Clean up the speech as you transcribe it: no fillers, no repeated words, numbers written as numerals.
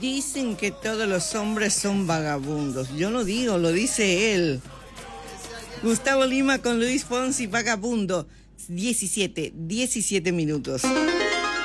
Dicen que todos los hombres son vagabundos. Yo no digo, lo dice él. Gustavo Lima con Luis Fonsi, Vagabundo. 17 minutos.